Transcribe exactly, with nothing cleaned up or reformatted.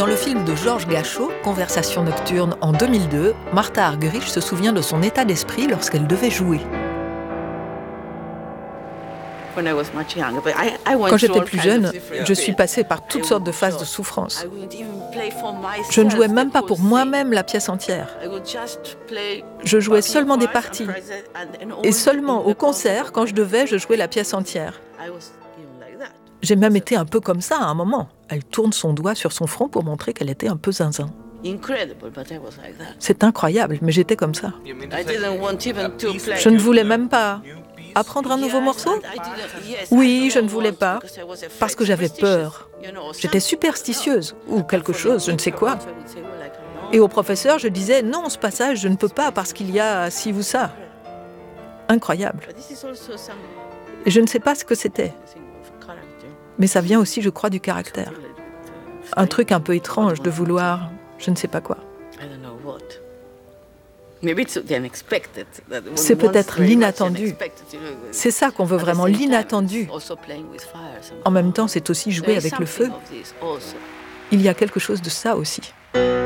Dans le film de Georges Gachot, Conversation nocturne en deux mille deux, Martha Argerich se souvient de son état d'esprit lorsqu'elle devait jouer. Quand j'étais plus jeune, je suis passée par toutes sortes de phases de souffrance. Je ne jouais même pas pour moi-même la pièce entière. Je jouais seulement des parties. Et seulement au concert, quand je devais, je jouais la pièce entière. J'ai même été un peu comme ça à un moment. Elle tourne son doigt sur son front pour montrer qu'elle était un peu zinzin. C'est incroyable, mais j'étais comme ça. Je ne voulais même pas apprendre un nouveau morceau? Oui, je ne voulais pas, parce que j'avais peur. J'étais superstitieuse, ou quelque chose, je ne sais quoi. Et au professeur, je disais, non, ce passage, je ne peux pas, parce qu'il y a ci ou ça. Incroyable. Et je ne sais pas ce que c'était. Mais ça vient aussi, je crois, du caractère. Un truc un peu étrange de vouloir, je ne sais pas quoi. C'est peut-être l'inattendu. C'est ça qu'on veut vraiment, l'inattendu. En même temps, c'est aussi jouer avec le feu. Il y a quelque chose de ça aussi.